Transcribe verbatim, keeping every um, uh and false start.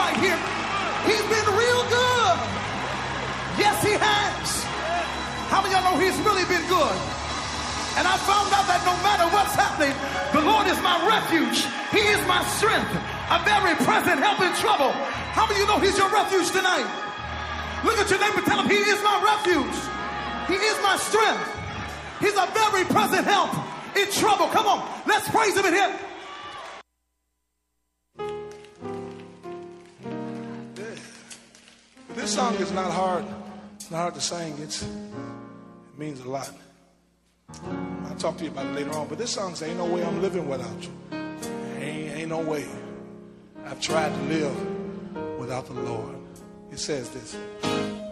right here. He's been real good. Yes, he has. How many of y'all know he's really been good? And I found out that no matter what's happening, the Lord is my refuge. He is my strength, a very present help in trouble. How many of you know he's your refuge tonight? Look at your neighbor and tell him he is my refuge. He is my strength. He's a very present help in trouble. Come on, let's praise him in here. This song is not hard. It's not hard to sing. It's, it means a lot. I'll talk to you about it later on. But this song says, ain't no way I'm living without you. Ain't, ain't no way. I've tried to live without the Lord. It says this.